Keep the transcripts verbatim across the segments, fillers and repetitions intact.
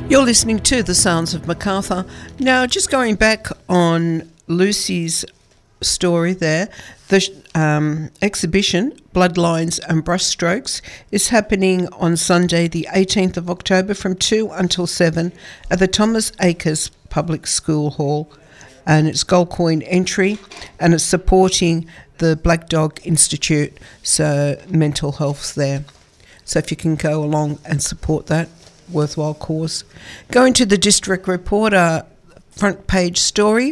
You're listening to The Sounds of Macarthur. Now, just going back on Lucy's story there, the um, exhibition, Bloodlines and Brushstrokes, is happening on Sunday the eighteenth of October from two until seven at the Thomas Acres Public School Hall. And it's gold coin entry, and it's supporting the Black Dog Institute, so mental health there. So if you can go along and support that, worthwhile cause. Going to the District Reporter front page story.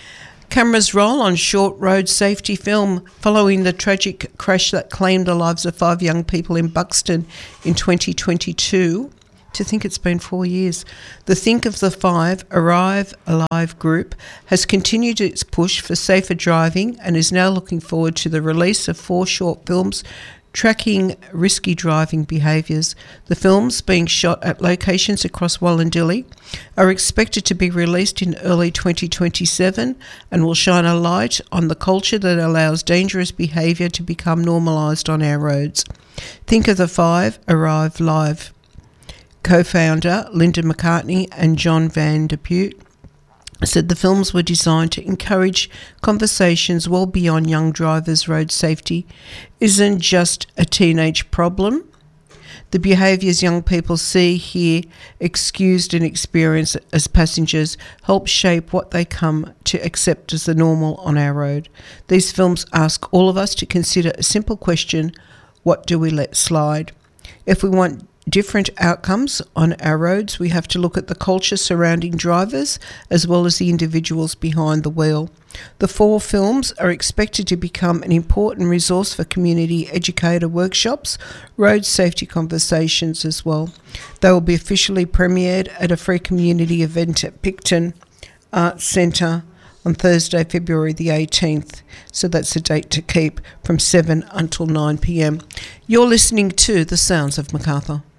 Cameras roll on short road safety film following the tragic crash that claimed the lives of five young people in Buxton in twenty twenty-two. To think it's been four years. The Think of the Five Arrive Alive group has continued its push for safer driving and is now looking forward to the release of four short films tracking risky driving behaviours. The films, being shot at locations across Wallandilly, are expected to be released in early twenty twenty-seven and will shine a light on the culture that allows dangerous behaviour to become normalised on our roads. Think of the Five Arrive Live. Co-founder Linda McCartney and John Van de Putte said the films were designed to encourage conversations well beyond young drivers' road safety isn't just a teenage problem. The behaviours young people see, hear, excused and experience as passengers help shape what they come to accept as the normal on our road. These films ask all of us to consider a simple question: what do we let slide? If we want different outcomes on our roads, we have to look at the culture surrounding drivers as well as the individuals behind the wheel. The four films are expected to become an important resource for community educator workshops, road safety conversations as well. They will be officially premiered at a free community event at Picton Arts Centre on Thursday, February the eighteenth. So that's a date to keep, from seven until nine p.m. You're listening to The Sounds of Macarthur.